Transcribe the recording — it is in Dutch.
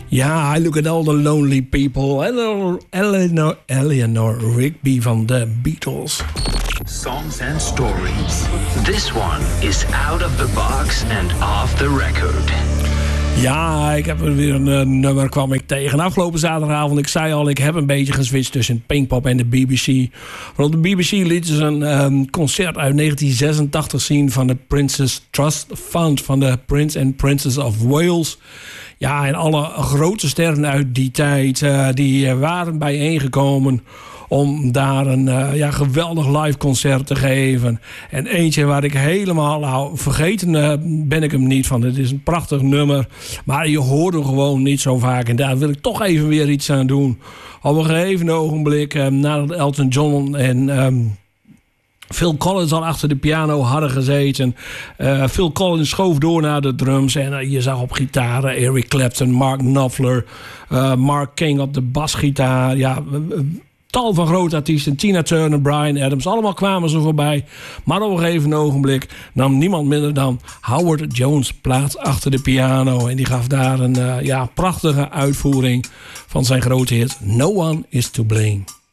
Ja, I look at all the lonely people. Eleanor Rigby van de Beatles. Songs and stories. This one is out of the box and off the record. Ja, ik heb er weer een nummer kwam ik tegen. Afgelopen zaterdagavond, ik zei al, ik heb een beetje geswitcht tussen Pinkpop en de BBC. Want op de BBC liet ze een concert uit 1986 zien van de Princess Trust Fund van de Prince and Princess of Wales. Ja, en alle grote sterren uit die tijd, die waren bijeengekomen om daar een geweldig live concert te geven. En eentje waar ik helemaal vergeten ben ik hem niet van. Het is een prachtig nummer, maar je hoort hem gewoon niet zo vaak. En daar wil ik toch even weer iets aan doen. Op een gegeven ogenblik, nadat Elton John en Phil Collins al achter de piano hadden gezeten. Phil Collins schoof door naar de drums. En je zag op gitaren Eric Clapton, Mark Knopfler, Mark King op de basgitaar. Ja, tal van grote artiesten. Tina Turner, Bryan Adams. Allemaal kwamen ze voorbij. Maar op een gegeven ogenblik nam niemand minder dan Howard Jones plaats achter de piano. En die gaf daar een prachtige uitvoering van zijn grote hit No One Is To Blame.